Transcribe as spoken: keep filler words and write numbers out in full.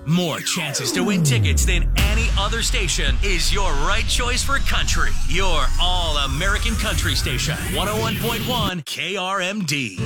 More chances to win tickets than any other station is your right choice for country. Your all-American country station. one oh one point one K R M D.